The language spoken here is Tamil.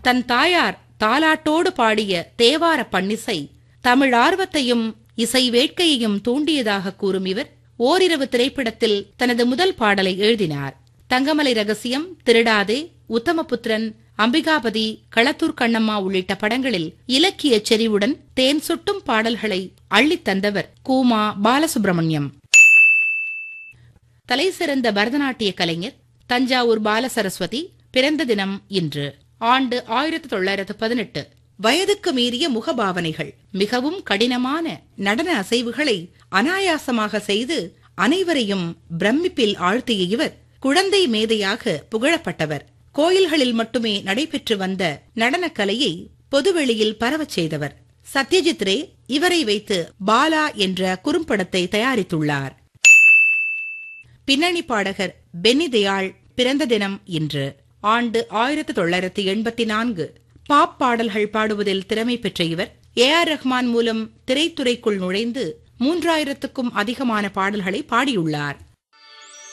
தன் தாயார் தாலாட்டோடு பாடிய தேவார பண்ணிசை தமிழ் ஆர்வத்தையும் இசை வேட்கையையும் தூண்டியதாக கூறும் இவர் ஓரிரவு திரைப்படத்தில் தனது முதல் பாடலை எழுதினார். தங்கமலை ரகசியம், திருடாதே, உத்தமபுத்திரன், அம்பிகாபதி, களத்தூர் கண்ணம்மா உள்ளிட்ட படங்களில் இலக்கிய செறிவுடன் தேன் சுட்டும் பாடல்களை அள்ளித் தந்தவர் கூமா பாலசுப்ரமணியம். தலைசிறந்த பரதநாட்டிய கலைஞர் தஞ்சாவூர் பாலசரஸ்வதி பிறந்த தினம் இன்று. ஆண்டு 1918. வயதுக்கு மீறிய முகபாவனைகள், மிகவும் கடினமான நடன அசைவுகளை அனாயாசமாக செய்து அனைவரையும் பிரமிப்பில் ஆழ்த்திய இவர் குழந்தை மேதையாக புகழப்பட்டவர். கோயில்களில் மட்டுமே நடைபெற்று வந்த நடனக்கலையை பொதுவெளியில் பரவச் செய்தவர். சத்யஜித் ரே இவரை வைத்து பாலா என்ற குறும்படத்தை தயாரித்துள்ளார். பின்னணி பாடகர் பென்னி தயாள் பிறந்த தினம் இன்று. ஆண்டு 1984. பாப் பாடல்கள் பாடுவதில் திறமை பெற்ற இவர் ஏ.ஆர். ரஹ்மான் மூலம் திரைத்துறைக்குள் நுழைந்து 3000க்கும் அதிகமான பாடல்களை பாடியுள்ளார்.